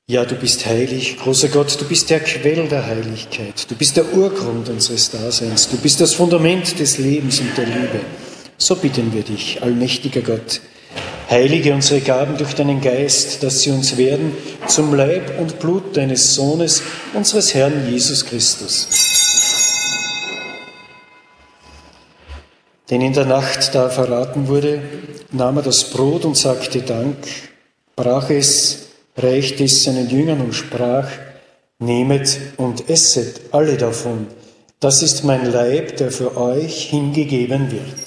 Ja, du bist heilig, großer Gott, du bist der Quell der Heiligkeit, du bist der Urgrund unseres Daseins, du bist das Fundament des Lebens und der Liebe. So bitten wir dich, allmächtiger Gott, heilige unsere Gaben durch deinen Geist, dass sie uns werden zum Leib und Blut deines Sohnes, unseres Herrn Jesus Christus. Denn in der Nacht, da er verraten wurde, nahm er das Brot und sagte Dank, brach es, reichte es seinen Jüngern und sprach, nehmet und esset alle davon, das ist mein Leib, der für euch hingegeben wird.